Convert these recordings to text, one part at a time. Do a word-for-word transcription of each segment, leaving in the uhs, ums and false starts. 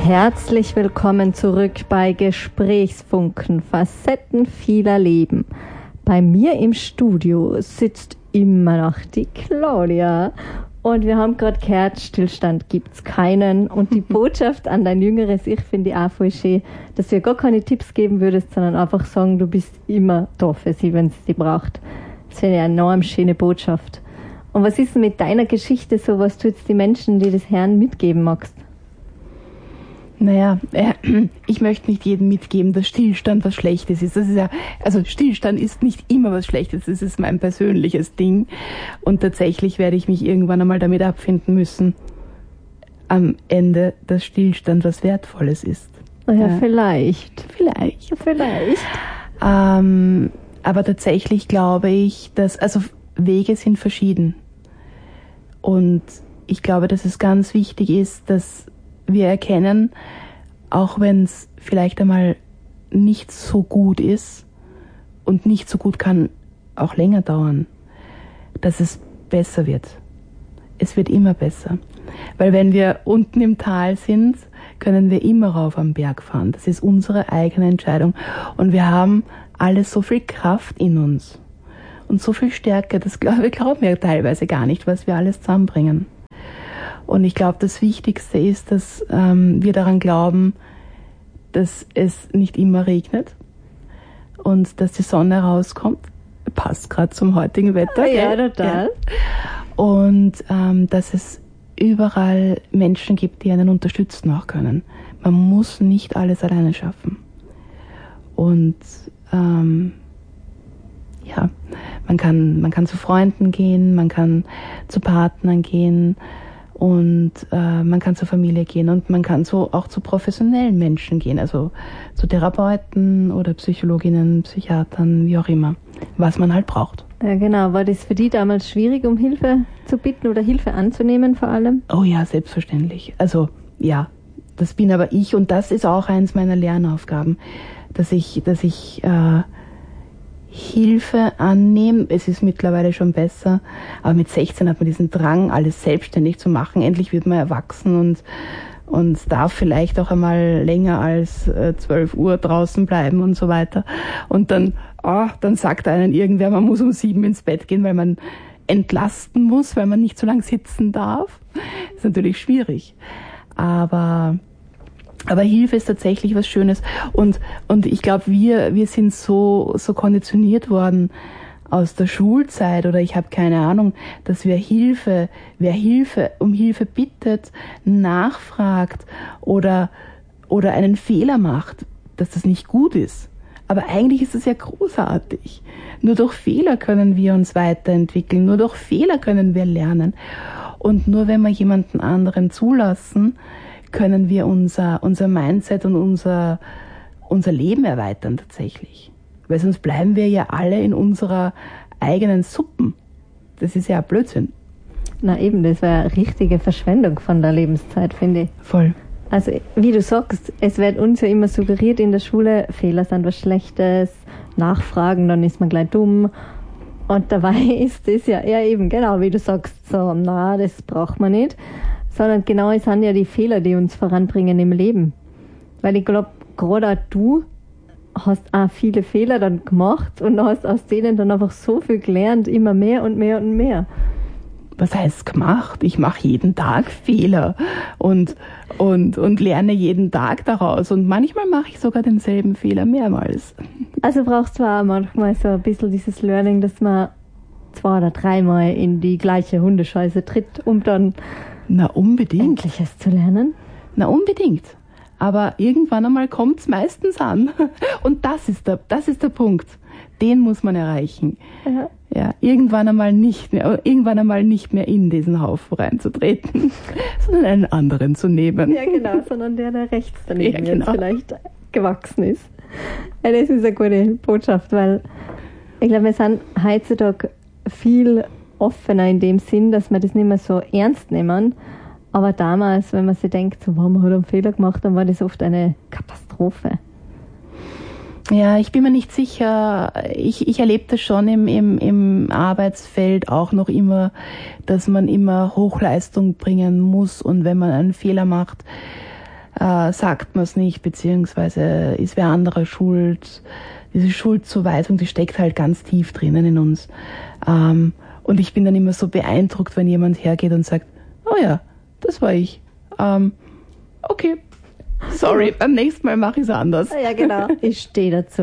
Herzlich willkommen zurück bei Gesprächsfunken, Facetten vieler Leben. Bei mir im Studio sitzt immer noch die Claudia und wir haben gerade gehört, Stillstand gibt's keinen. Und die Botschaft an dein jüngeres Ich finde ich auch voll schön, dass du ihr gar keine Tipps geben würdest, sondern einfach sagen, du bist immer da für sie, wenn sie sie braucht. Das finde ich eine enorm schöne Botschaft. Und was ist denn mit deiner Geschichte so, was du jetzt die Menschen, die das hören, mitgeben magst? Naja, äh, ich möchte nicht jedem mitgeben, dass Stillstand was Schlechtes ist. Das ist ja, also Stillstand ist nicht immer was Schlechtes, das ist mein persönliches Ding. Und tatsächlich werde ich mich irgendwann einmal damit abfinden müssen, am Ende, dass Stillstand was Wertvolles ist. Ja, ja. vielleicht. Vielleicht. Vielleicht. Ähm, aber tatsächlich glaube ich, dass, also Wege sind verschieden. Und ich glaube, dass es ganz wichtig ist, dass wir erkennen, auch wenn es vielleicht einmal nicht so gut ist und nicht so gut kann auch länger dauern, dass es besser wird. Es wird immer besser. Weil wenn wir unten im Tal sind, können wir immer rauf am Berg fahren. Das ist unsere eigene Entscheidung. Und wir haben alle so viel Kraft in uns und so viel Stärke, das glaube, glauben wir teilweise gar nicht, was wir alles zusammenbringen. Und ich glaube, das Wichtigste ist, dass ähm, wir daran glauben, dass es nicht immer regnet und dass die Sonne rauskommt. Passt gerade zum heutigen Wetter. Ja, total. Ja. Und ähm, dass es überall Menschen gibt, die einen unterstützen auch können. Man muss nicht alles alleine schaffen. Und ähm, ja, man kann, man kann zu Freunden gehen, man kann zu Partnern gehen, und äh, man kann zur Familie gehen und man kann so auch zu professionellen Menschen gehen, also zu Therapeuten oder Psychologinnen, Psychiatern, wie auch immer, was man halt braucht. Ja, genau. War das für die damals schwierig, um Hilfe zu bitten oder Hilfe anzunehmen vor allem? Oh ja, selbstverständlich. Also ja, das bin aber ich und das ist auch eins meiner Lernaufgaben, dass ich, dass ich äh, Hilfe annehmen. Es ist mittlerweile schon besser, aber mit sechzehn hat man diesen Drang, alles selbstständig zu machen. Endlich wird man erwachsen und, und darf vielleicht auch einmal länger als äh, zwölf Uhr draußen bleiben und so weiter. Und dann, oh, dann sagt einen irgendwer, man muss um sieben ins Bett gehen, weil man entlasten muss, weil man nicht so lange sitzen darf. Das ist natürlich schwierig. Aber Aber Hilfe ist tatsächlich was Schönes. Und, und ich glaube, wir, wir sind so, so konditioniert worden aus der Schulzeit oder ich habe keine Ahnung, dass wir Hilfe, wer Hilfe, um Hilfe bittet, nachfragt oder, oder einen Fehler macht, dass das nicht gut ist. Aber eigentlich ist das ja großartig. Nur durch Fehler können wir uns weiterentwickeln. Nur durch Fehler können wir lernen. Und nur wenn wir jemanden anderen zulassen, können wir unser, unser Mindset und unser, unser Leben erweitern tatsächlich. Weil sonst bleiben wir ja alle in unserer eigenen Suppen. Das ist ja Blödsinn. Na eben, das war eine richtige Verschwendung von der Lebenszeit, finde ich. Voll. Also wie du sagst, es wird uns ja immer suggeriert in der Schule, Fehler sind was Schlechtes, nachfragen, dann ist man gleich dumm. Und dabei ist das ja eher eben, genau wie du sagst, so, na, das braucht man nicht. Sondern genau es sind ja die Fehler, die uns voranbringen im Leben. Weil ich glaube, gerade auch du hast auch viele Fehler dann gemacht und hast aus denen dann einfach so viel gelernt, immer mehr und mehr und mehr. Was heißt gemacht? Ich mache jeden Tag Fehler und, und, und lerne jeden Tag daraus. Und manchmal mache ich sogar denselben Fehler mehrmals. Also brauchst du auch manchmal so ein bisschen dieses Learning, dass man zwei oder dreimal in die gleiche Hundescheiße tritt, um dann Na unbedingt. endlich es zu lernen. Na unbedingt. Aber irgendwann einmal kommt es meistens an. Und das ist der, das ist der Punkt. Den muss man erreichen. Ja. Ja, irgendwann einmal nicht mehr, irgendwann einmal nicht mehr in diesen Haufen reinzutreten, sondern einen anderen zu nehmen. Ja, genau, sondern der, der rechts daneben Ja, genau. jetzt vielleicht gewachsen ist. Ja, das ist eine gute Botschaft, weil ich glaube, wir sind heutzutage viel offener in dem Sinn, dass wir das nicht mehr so ernst nehmen. Aber damals, wenn man sich denkt, so, wow, man hat einen Fehler gemacht, dann war das oft eine Katastrophe. Ja, ich bin mir nicht sicher. Ich, ich erlebe das schon im, im, im Arbeitsfeld auch noch immer, dass man immer Hochleistung bringen muss und wenn man einen Fehler macht, äh, sagt man es nicht, beziehungsweise ist wer anderer schuld. Diese Schuldzuweisung, die steckt halt ganz tief drinnen in uns. Ähm, und ich bin dann immer so beeindruckt, wenn jemand hergeht und sagt, oh ja, das war ich. Ähm, okay, sorry, beim nächsten Mal mache ich es anders. Ja, genau, ich stehe dazu.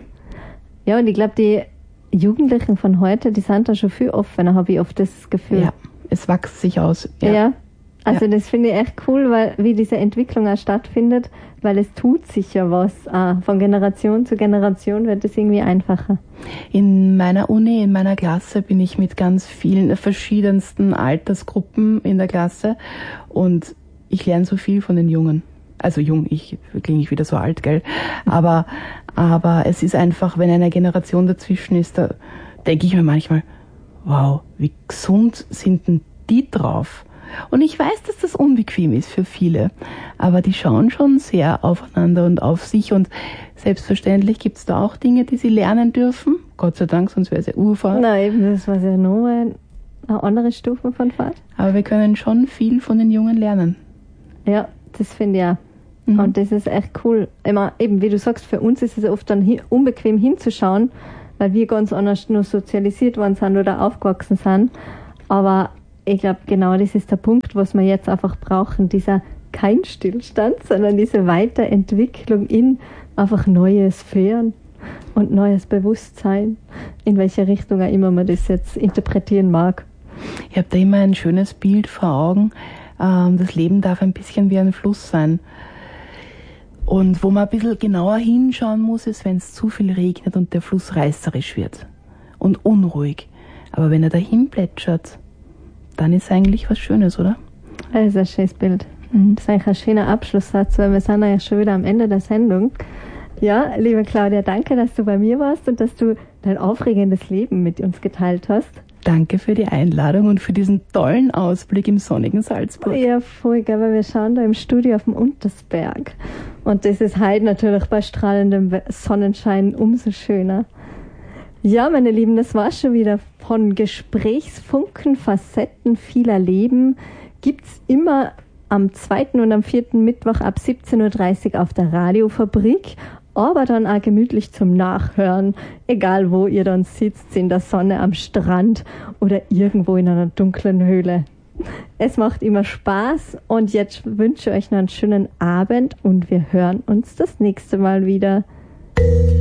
Ja, und ich glaube, die Jugendlichen von heute, die sind da schon viel offener, habe ich oft das Gefühl. Ja, es wächst sich aus. Ja, Ja, also ja. das finde ich echt cool, weil wie diese Entwicklung auch stattfindet, weil es tut sich ja was. Auch von Generation zu Generation wird es irgendwie einfacher. In meiner Uni, in meiner Klasse bin ich mit ganz vielen verschiedensten Altersgruppen in der Klasse und ich lerne so viel von den Jungen. Also jung, ich klinge ich wieder so alt, gell? Aber, aber es ist einfach, wenn eine Generation dazwischen ist, da denke ich mir manchmal, wow, wie gesund sind denn die drauf? Und ich weiß, dass das unbequem ist für viele, aber die schauen schon sehr aufeinander und auf sich und selbstverständlich gibt es da auch Dinge, die sie lernen dürfen. Gott sei Dank, sonst wäre es ja Urfahrt. Na eben, das war ja noch eine andere Stufe von Fahrt. Aber wir können schon viel von den Jungen lernen. Ja, das finde ich auch. Mhm. Und das ist echt cool. Immer, eben, wie du sagst, für uns ist es oft dann hi- unbequem hinzuschauen, weil wir ganz anders nur sozialisiert worden sind oder aufgewachsen sind. Aber ich glaube, genau das ist der Punkt, was wir jetzt einfach brauchen. Dieser kein Stillstand, sondern diese Weiterentwicklung in einfach neue Sphären und neues Bewusstsein, in welche Richtung auch immer man das jetzt interpretieren mag. Ich habe da immer ein schönes Bild vor Augen. Ähm, das Leben darf ein bisschen wie ein Fluss sein. Und wo man ein bisschen genauer hinschauen muss, ist, wenn es zu viel regnet und der Fluss reißerisch wird und unruhig. Aber wenn er dahin plätschert, dann ist eigentlich was Schönes, oder? Das ist ein schönes Bild. Mhm. Das ist eigentlich ein schöner Abschlusssatz, weil wir sind ja schon wieder am Ende der Sendung. Ja, liebe Claudia, danke, dass du bei mir warst und dass du dein aufregendes Leben mit uns geteilt hast. Danke für die Einladung und für diesen tollen Ausblick im sonnigen Salzburg. Ja, voll, gell, weil wir schauen da im Studio auf dem Untersberg. Und das ist heute natürlich bei strahlendem Sonnenschein umso schöner. Ja, meine Lieben, das war schon wieder von Gesprächsfunken, Facetten vieler Leben. Gibt's immer am zweiten und am vierten Mittwoch ab siebzehn Uhr dreißig auf der Radiofabrik, aber dann auch gemütlich zum Nachhören, egal wo ihr dann sitzt, in der Sonne am Strand oder irgendwo in einer dunklen Höhle. Es macht immer Spaß und jetzt wünsche ich euch noch einen schönen Abend und wir hören uns das nächste Mal wieder.